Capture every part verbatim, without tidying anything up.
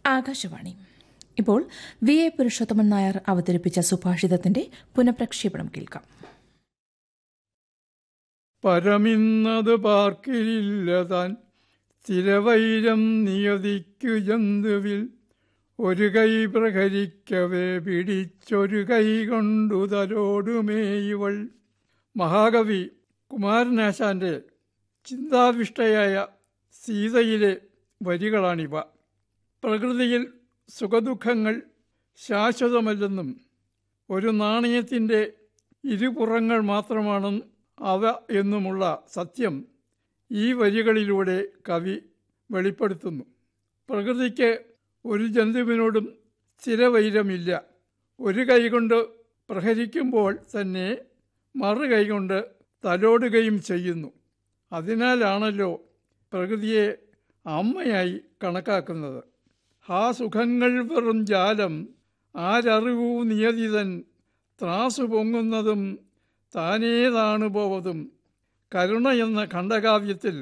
ആകാശവാണി. ഇപ്പോൾ V A Purushothaman Nair അവതരിപ്പിച്ച സുഭാഷിതത്തിന്റെ പുനഃപ്രക്ഷേപണം കേൾക്കാം. പരമിന്നത് പാർക്കിലില്ല താൻ സ്ഥിരവൈരം നിയതിക്കു ജന്തുവിൽ ഒരു കൈ പ്രഹരിക്കവേ പിടിച്ചൊരു കൈ കൊണ്ടു തലോടുമേ ഇവൾ. മഹാകവി കുമാരനാശാന്റെ ചിന്താവിഷ്ടയായ സീതയിലെ വരികളാണിവ. പ്രകൃതിയിൽ സുഖദുഃഖങ്ങൾ ശാശ്വതമല്ലെന്നും ഒരു നാണയത്തിൻ്റെ ഇരുപുറങ്ങൾ മാത്രമാണ് അവ എന്നുമുള്ള സത്യം ഈ വരികളിലൂടെ കവി വെളിപ്പെടുത്തുന്നു. പ്രകൃതിക്ക് ഒരു ജന്തുവിനോടും സ്ഥിരവൈരമില്ല. ഒരു കൈകൊണ്ട് പ്രഹരിക്കുമ്പോൾ തന്നെ മറു കൈകൊണ്ട് തലോടുകയും ചെയ്യുന്നു. അതിനാലാണല്ലോ പ്രകൃതിയെ അമ്മയായി കണക്കാക്കുന്നത്. ഹാ സുഖങ്ങൾ വെറും ജാലം ആരറിവൂ നിയതിതൻ ത്രാസു പൊങ്ങുന്നതും താനേതാണ് പോവതും. കരുണ എന്ന ഖണ്ഡകാവ്യത്തിൽ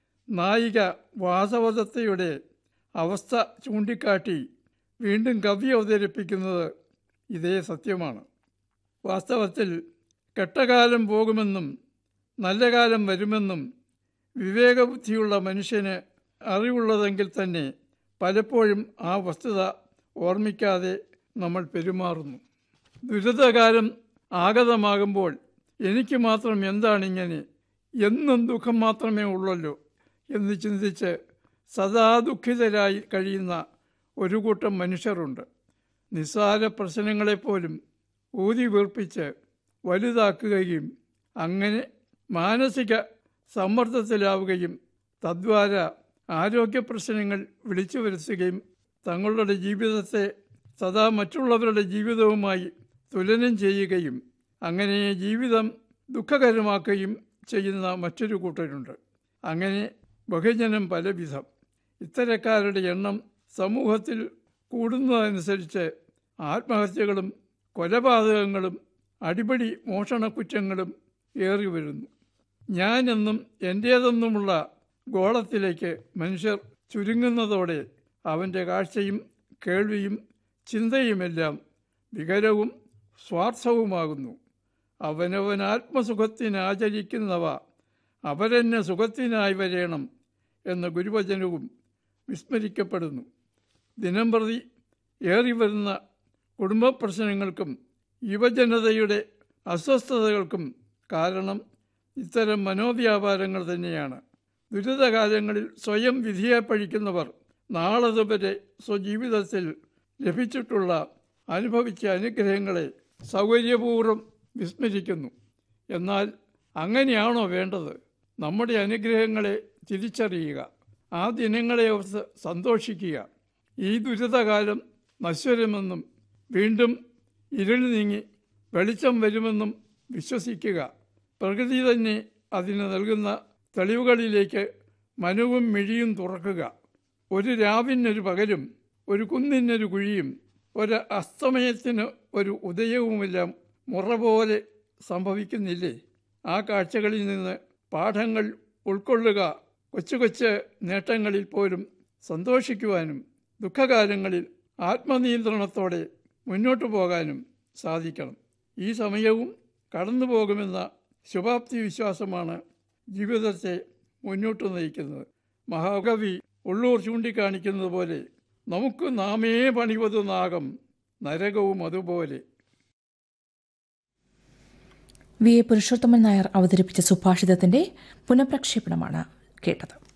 നായിക വാസവദത്തയുടെ അവസ്ഥ ചൂണ്ടിക്കാട്ടി വീണ്ടും കവി അവതരിപ്പിക്കുന്നത് ഇതേ സത്യമാണ്. വാസ്തവത്തിൽ കെട്ടകാലം പോകുമെന്നും നല്ല കാലം വരുമെന്നും വിവേകബുദ്ധിയുള്ള മനുഷ്യന് അറിവുള്ളതെങ്കിൽ തന്നെ പലപ്പോഴും ആ വസ്തുത ഓർമ്മിക്കാതെ നമ്മൾ പെരുമാറുന്നു. ദുരിതകാലം ആഗതമാകുമ്പോൾ എനിക്ക് മാത്രം എന്താണിങ്ങനെ, എന്നും ദുഃഖം മാത്രമേ ഉള്ളല്ലോ എന്ന് ചിന്തിച്ച് സദാ ദുഃഖിതരായി കഴിയുന്ന ഒരു കൂട്ടം മനുഷ്യരുണ്ട്. നിസ്സാര പ്രശ്നങ്ങളെപ്പോലും ഊതി വീർപ്പിച്ച് വലുതാക്കുകയും അങ്ങനെ മാനസിക സമ്മർദ്ദത്തിലാവുകയും തദ്വാര ആരോഗ്യ പ്രശ്നങ്ങൾ വിളിച്ചു വരുത്തുകയും തങ്ങളുടെ ജീവിതത്തെ സദാ മറ്റുള്ളവരുടെ ജീവിതവുമായി തുലനം ചെയ്യുകയും അങ്ങനെ ജീവിതം ദുഃഖകരമാക്കുകയും ചെയ്യുന്ന മറ്റൊരു കൂട്ടരുണ്ട്. അങ്ങനെ ബഹുജനം പലവിധം. ഇത്തരക്കാരുടെ എണ്ണം സമൂഹത്തിൽ കൂടുന്നതനുസരിച്ച് ആത്മഹത്യകളും കൊലപാതകങ്ങളും അടിപിടി മോഷണക്കുറ്റങ്ങളും ഏറി വരുന്നു. ഞാനെന്നും എൻ്റേതെന്നുമുള്ള ഗോളത്തിലേക്ക് മനുഷ്യർ ചുരുങ്ങുന്നതോടെ അവൻ്റെ കാഴ്ചയും കേൾവിയും ചിന്തയുമെല്ലാം വികലവും സ്വാർത്ഥവുമാകുന്നു. അവനവൻ ആത്മസുഖത്തിനാചരിക്കുന്നവ അവരെന്നെ സുഖത്തിനായി വരേണം എന്ന ഗുരുവചനവും വിസ്മരിക്കപ്പെടുന്നു. ദിനംപ്രതി ഏറി വരുന്ന കുടുംബ പ്രശ്നങ്ങൾക്കും യുവജനതയുടെ അസ്വസ്ഥതകൾക്കും കാരണം ഇത്തരം മനോവ്യാപാരങ്ങൾ തന്നെയാണ്. ദുരിതകാലങ്ങളിൽ സ്വയം വിധിയെ പഴിക്കുന്നവർ നാളതുവരെ സ്വജീവിതത്തിൽ ലഭിച്ചിട്ടുള്ള അനുഭവിച്ച അനുഗ്രഹങ്ങളെ സൗകര്യപൂർവ്വം വിസ്മരിക്കുന്നു. എന്നാൽ അങ്ങനെയാണോ വേണ്ടത്? നമ്മുടെ അനുഗ്രഹങ്ങളെ തിരിച്ചറിയുക, ആ ദിനങ്ങളെ ഓർത്ത് സന്തോഷിക്കുക. ഈ ദുരിതകാലം നശ്വരമെന്നും വീണ്ടും ഇരുൾ നീങ്ങി വെളിച്ചം വരുമെന്നും വിശ്വസിക്കുക. പ്രകൃതി തന്നെ അതിന് നൽകുന്ന തെളിവുകളിലേക്ക് മനവും മിഴിയും തുറക്കുക. ഒരു രാവിനൊരു പകലും ഒരു കുന്നിനൊരു കുഴിയും ഒരു അസ്തമയത്തിന് ഒരു ഉദയവുമെല്ലാം മുറ പോലെ സംഭവിക്കുന്നില്ലേ? ആ കാഴ്ചകളിൽ നിന്ന് പാഠങ്ങൾ ഉൾക്കൊള്ളുക. കൊച്ചു കൊച്ചു നേട്ടങ്ങളിൽ പോലും സന്തോഷിക്കുവാനും ദുഃഖകാലങ്ങളിൽ ആത്മനിയന്ത്രണത്തോടെ മുന്നോട്ടു പോകാനും സാധിക്കണം. ഈ സമയവും കടന്നു പോകുമെന്ന ശുഭാപ്തി വിശ്വാസമാണ് ജീവിതത്തെ മുന്നോട്ട് നയിക്കുന്നത്. മഹാകവി ഉള്ളൂർ ചൂണ്ടിക്കാണിക്കുന്നത് പോലെ നമുക്ക് നാമേ പണിവതു നാഗം നരകവും അതുപോലെ. വി എ പുരുഷോത്തമൻ നായർ അവതരിപ്പിച്ച സുഭാഷിതത്തിന്റെ പുനഃപ്രക്ഷേപണമാണ് കേട്ടത്.